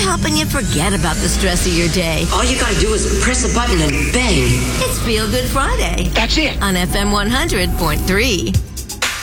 helping you forget about the stress of your day. All you gotta do is press a button and bang. It's Feel Good Friday. That's it. On FM 100.3.